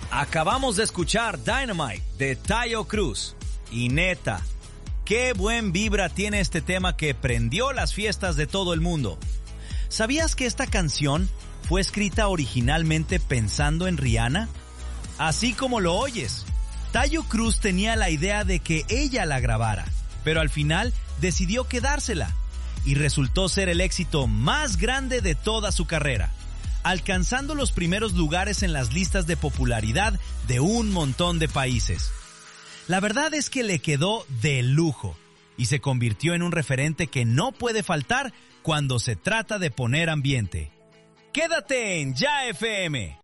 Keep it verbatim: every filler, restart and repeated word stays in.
Acabamos de escuchar Dynamite de Taio Cruz. Y neta, qué buen vibra tiene este tema que prendió las fiestas de todo el mundo. ¿Sabías que esta canción fue escrita originalmente pensando en Rihanna? Así como lo oyes, Taio Cruz tenía la idea de que ella la grabara, pero al final decidió quedársela y resultó ser el éxito más grande de toda su carrera, alcanzando los primeros lugares en las listas de popularidad de un montón de países. La verdad es que le quedó de lujo y se convirtió en un referente que no puede faltar cuando se trata de poner ambiente. Quédate en Ya F M.